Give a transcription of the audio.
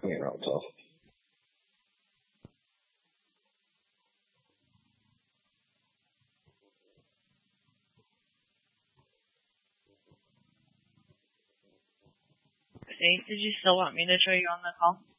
being real tough. Did you still want me to show you on the call?